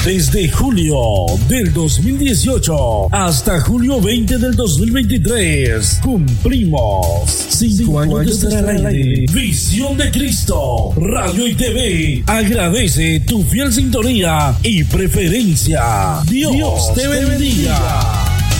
Desde julio del 2018 hasta julio 20 del 2023 cumplimos 5 años de estar al aire. Visión de Cristo, radio y TV agradece tu fiel sintonía y preferencia. Dios te bendiga.